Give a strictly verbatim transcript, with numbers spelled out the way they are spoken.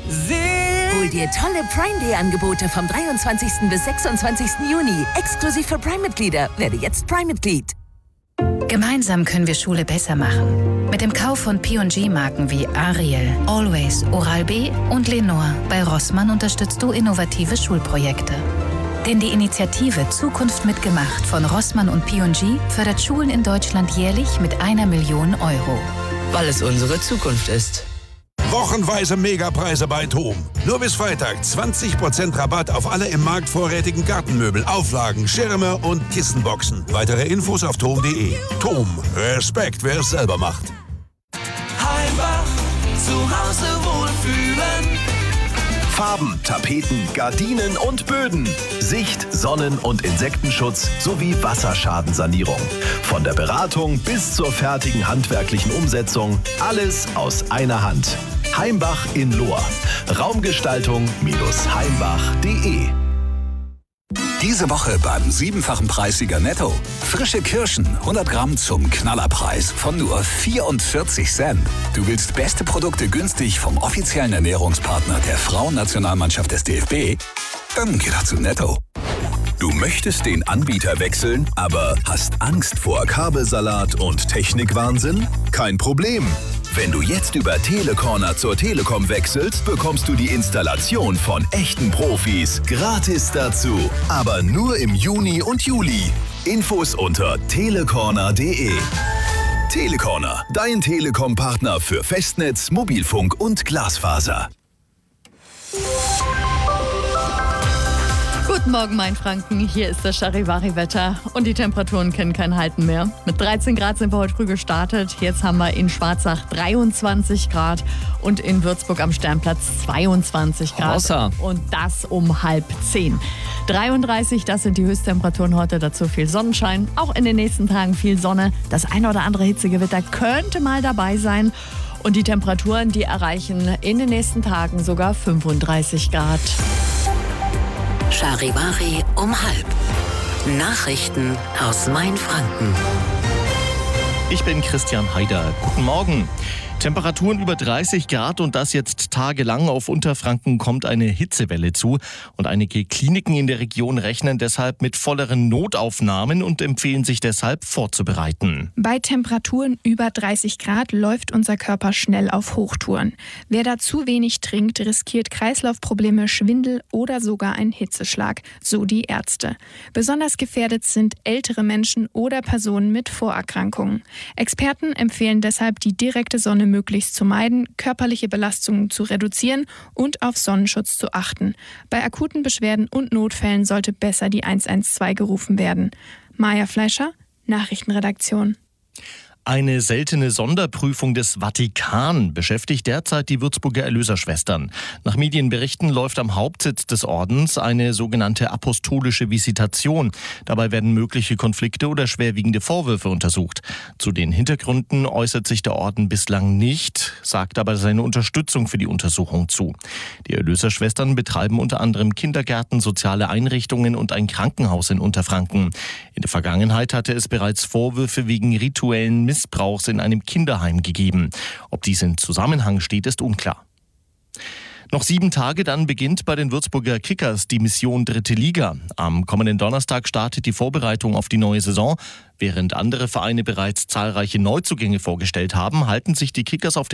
Hol dir tolle Prime Day Angebote vom dreiundzwanzigsten bis sechsundzwanzigsten Juni. Exklusiv für Prime-Mitglieder. Werde jetzt Prime-Mitglied. Gemeinsam können wir Schule besser machen. Mit dem Kauf von P und G-Marken wie Ariel, Always, Oral-B und Lenore bei Rossmann unterstützt du innovative Schulprojekte. Denn die Initiative Zukunft mitgemacht von Rossmann und P und G fördert Schulen in Deutschland jährlich mit einer Million Euro. Weil es unsere Zukunft ist. Wochenweise Megapreise bei TOM. Nur bis Freitag zwanzig Prozent Rabatt auf alle im Markt vorrätigen Gartenmöbel, Auflagen, Schirme und Kissenboxen. Weitere Infos auf tom punkt de. TOM. Respekt, wer es selber macht. Heimbach. Zu Hause wohlfühlen. Farben, Tapeten, Gardinen und Böden. Sicht-, Sonnen- und Insektenschutz sowie Wasserschadensanierung. Von der Beratung bis zur fertigen handwerklichen Umsetzung. Alles aus einer Hand. Heimbach in Lohr. Raumgestaltung heimbach punkt de. Diese Woche beim siebenfachen Preissieger Netto. Frische Kirschen, hundert Gramm zum Knallerpreis von nur vierundvierzig Cent. Du willst beste Produkte günstig vom offiziellen Ernährungspartner der Frauennationalmannschaft des D F B? Dann geh doch zu Netto. Du möchtest den Anbieter wechseln, aber hast Angst vor Kabelsalat und Technikwahnsinn? Kein Problem. Wenn du jetzt über Telecorner zur Telekom wechselst, bekommst du die Installation von echten Profis gratis dazu. Aber nur im Juni und Juli. Infos unter telecorner punkt de. Telecorner, dein Telekom-Partner für Festnetz, Mobilfunk und Glasfaser. Guten Morgen, Mainfranken. Hier ist das Charivari-Wetter und die Temperaturen kennen kein Halten mehr. Mit dreizehn Grad sind wir heute früh gestartet. Jetzt haben wir in Schwarzach dreiundzwanzig Grad und in Würzburg am Sternplatz zweiundzwanzig Grad. Außer. Und das um halb zehn. dreiunddreißig, das sind die Höchsttemperaturen heute. Dazu viel Sonnenschein. Auch in den nächsten Tagen viel Sonne. Das ein oder andere Hitzegewitter könnte mal dabei sein. Und die Temperaturen, die erreichen in den nächsten Tagen sogar fünfunddreißig Grad. Charivari um halb. Nachrichten aus Mainfranken. Ich bin Christian Haider. Guten Morgen. Temperaturen über dreißig Grad und das jetzt tagelang. Auf Unterfranken kommt eine Hitzewelle zu. Und einige Kliniken in der Region rechnen deshalb mit volleren Notaufnahmen und empfehlen sich deshalb vorzubereiten. Bei Temperaturen über dreißig Grad läuft unser Körper schnell auf Hochtouren. Wer da zu wenig trinkt, riskiert Kreislaufprobleme, Schwindel oder sogar einen Hitzeschlag, so die Ärzte. Besonders gefährdet sind ältere Menschen oder Personen mit Vorerkrankungen. Experten empfehlen deshalb, die direkte Sonne möglichst zu meiden, körperliche Belastungen zu reduzieren und auf Sonnenschutz zu achten. Bei akuten Beschwerden und Notfällen sollte besser die eins eins zwei gerufen werden. Maja Fleischer, Nachrichtenredaktion. Eine seltene Sonderprüfung des Vatikan beschäftigt derzeit die Würzburger Erlöserschwestern. Nach Medienberichten läuft am Hauptsitz des Ordens eine sogenannte apostolische Visitation. Dabei werden mögliche Konflikte oder schwerwiegende Vorwürfe untersucht. Zu den Hintergründen äußert sich der Orden bislang nicht, sagt aber seine Unterstützung für die Untersuchung zu. Die Erlöserschwestern betreiben unter anderem Kindergärten, soziale Einrichtungen und ein Krankenhaus in Unterfranken. In der Vergangenheit hatte es bereits Vorwürfe wegen rituellen Missbrauchs in einem Kinderheim gegeben. Ob dies in Zusammenhang steht, ist unklar. Noch sieben Tage, dann beginnt bei den Würzburger Kickers die Mission Dritte Liga. Am kommenden Donnerstag startet die Vorbereitung auf die neue Saison. Während andere Vereine bereits zahlreiche Neuzugänge vorgestellt haben, halten sich die Kickers auf